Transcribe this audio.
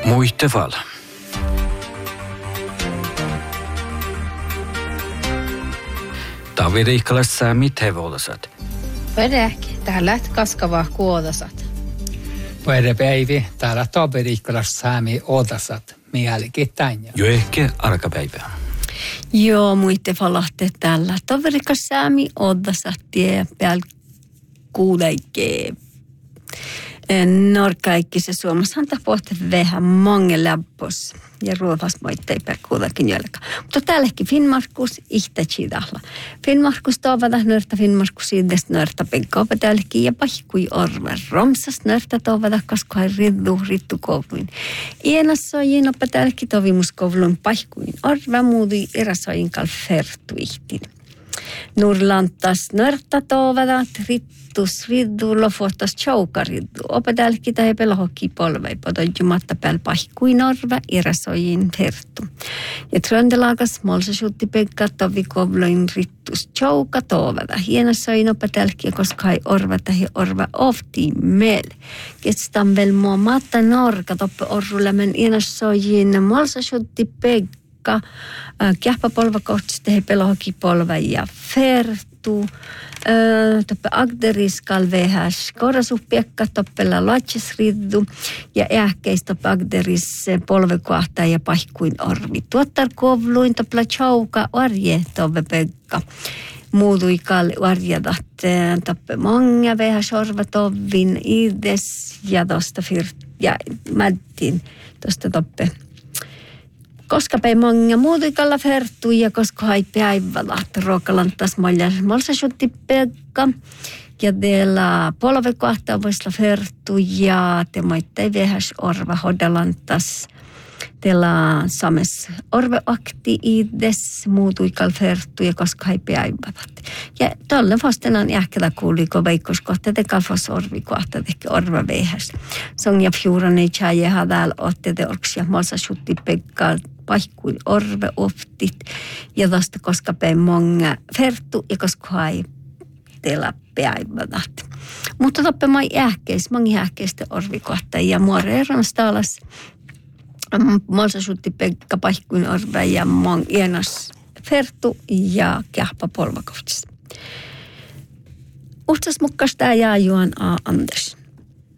Muisteval. Taviriikkalas sää mithevolasat. Vedäkin, täällä kaskavaa kuodasat. Pere päivi, täällä taviriikkalas säämi odasat. Mielikin tänne. Jo ehkä arkapäivää. Joo, muistevalahte täällä taviriikkas säämi odasat ja pääl kuuleikee. Norkaikkisessa Suomessahan tapohti vähän mange läppos ja ruohasmoitteipä kuitenkin jälkeen. Mutta täälläkin Finnmarkus ihtätsidahla. Finnmarkus tovada nörtä Finnmarkus idest nörtä penkkaapa täälläkin ja pahkui orva. Romsas nörtä tovada koska hai rittu kouluin. Ienassoin oppa täälläkin tovimuskouluin pahkuin orva muutui eräsoin kalfertu ihtin. Nurlantas nörtä tovada riddu lofotas choukariddu. Opetälki tai pelahokki polvei potojumatta pääl pahkuin orva irasoin fertu. Ja tröndelaakas molsasuutti pekka tovikovloin rittus chouka tovada. Hienosoin opetälki, koska hai orva tai orva ofti meel. Kestan vel mua matta norka toppe orrulemen hienosoin molsasuutti pekka. Kähpäpolva kohtiste he pelahokki polve ja fertu. Toppe agderis kalvehäs korasupiekka toppella latsesriddu ja ähkeis toppe agderis polvekuahtaa ja pahkuin orvi. Tuottar kovluin toppella chauka arje tove pekka. Muutui kalli arjadat toppe monga vehäs orva tovin ides ja tosta ja mättin tosta toppe. Koska pei monga muutikalla fertu ja koska hai päivälat ruokalantas molsa sutti pekka ja teillä polvekohtaa voisla fertu ja te moittei vehäs orva hodalantas teillä sames orve akti ides muutikalla fertu ja koska hai päivälat. Ja tolle vastenaan jähkellä kuuliko veikkoskohta te kalfos orvikohta teke orva vehäs. Sonja fjurani tjäjä hadal otte te orksia molsa sutti pekka pahkuin orve oftit ja tosta koska pei monga fertu ja koska hai teillä päivänat. Mutta toppe mai ähkeis, mongi ähkeistä orvikohta ja muore eronstaalas molsa sutti pekka pahkuin orve ja ienas fertu ja kähpä polvakohtis. Uhtas mukkas tää jää Juan A. Anders.